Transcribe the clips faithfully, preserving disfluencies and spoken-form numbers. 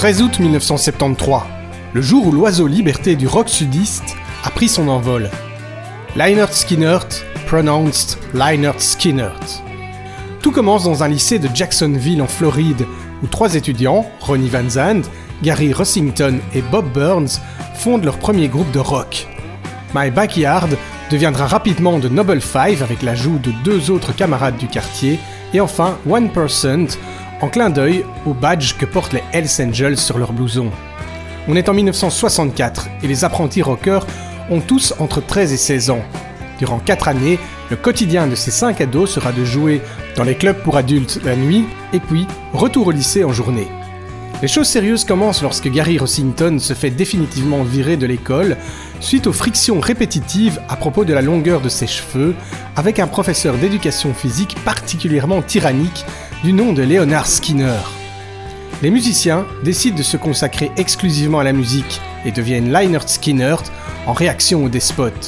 treize août mille neuf cent soixante-treize, le jour où l'oiseau liberté du rock sudiste a pris son envol. Lynyrd Skynyrd, pronounced Lynyrd Skynyrd. Tout commence dans un lycée de Jacksonville en Floride, où trois étudiants, Ronnie Van Zant, Gary Rossington et Bob Burns, fondent leur premier groupe de rock. My Backyard deviendra rapidement The Noble Five avec l'ajout de deux autres camarades du quartier, et enfin one percent, en clin d'œil au badge que portent les Hells Angels sur leur blouson. On est en mille neuf cent soixante-quatre et les apprentis rockers ont tous entre treize et seize ans. Durant quatre années, le quotidien de ces cinq ados sera de jouer dans les clubs pour adultes la nuit, et puis retour au lycée en journée. Les choses sérieuses commencent lorsque Gary Rossington se fait définitivement virer de l'école suite aux frictions répétitives à propos de la longueur de ses cheveux avec un professeur d'éducation physique particulièrement tyrannique du nom de Leonard Skinner. Les musiciens décident de se consacrer exclusivement à la musique et deviennent Lynyrd Skynyrd en réaction au despote.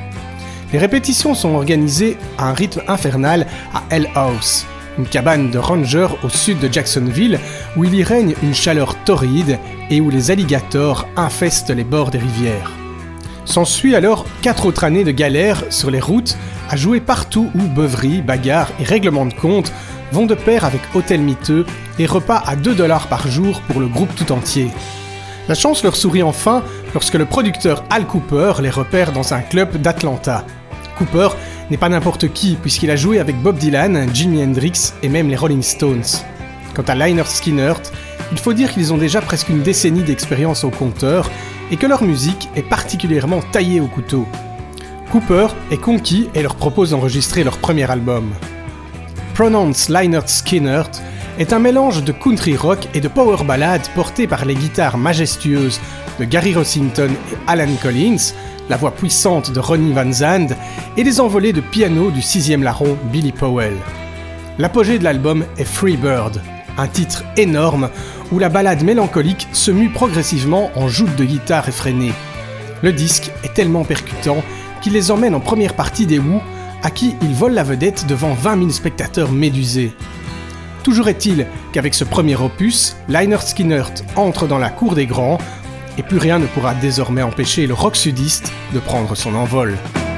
Les répétitions sont organisées à un rythme infernal à Hell House, une cabane de rangers au sud de Jacksonville où il y règne une chaleur torride et où les alligators infestent les bords des rivières. S'ensuit alors quatre autres années de galère sur les routes à jouer partout où beuveries, bagarres et règlements de compte vont de pair avec hôtels miteux et repas à deux dollars par jour pour le groupe tout entier. La chance leur sourit enfin lorsque le producteur Al Kooper les repère dans un club d'Atlanta. Cooper n'est pas n'importe qui puisqu'il a joué avec Bob Dylan, Jimi Hendrix et même les Rolling Stones. Quant à Lynyrd Skynyrd, il faut dire qu'ils ont déjà presque une décennie d'expérience au compteur et que leur musique est particulièrement taillée au couteau. Cooper est conquis et leur propose d'enregistrer leur premier album. Pronounced Lynyrd Skynyrd est un mélange de country rock et de power ballad porté par les guitares majestueuses de Gary Rossington et Alan Collins, la voix puissante de Ronnie Van Zant et les envolées de piano du sixième larron Billy Powell. L'apogée de l'album est Free Bird, un titre énorme où la ballade mélancolique se mue progressivement en joutes de guitare effrénées. Le disque est tellement percutant qu'il les emmène en première partie des Who, à qui il vole la vedette devant vingt mille spectateurs médusés. Toujours est-il qu'avec ce premier opus, Lynyrd Skynyrd entre dans la cour des grands, et plus rien ne pourra désormais empêcher le rock sudiste de prendre son envol.